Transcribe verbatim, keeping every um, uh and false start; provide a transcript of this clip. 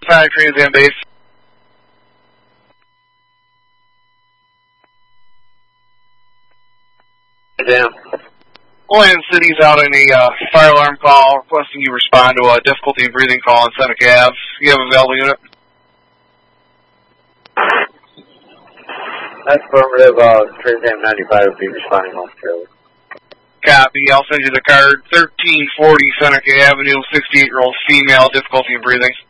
Five Trans Am base. Damn. Land City's out in a uh, fire alarm call requesting you respond to a difficulty in breathing call on Seneca Ave. You have a available unit? Affirmative, uh, Trans Am ninety-five will be responding momentarily. Copy. I'll send you the card. thirteen forty Seneca Avenue, sixty-eight-year-old female, difficulty in breathing.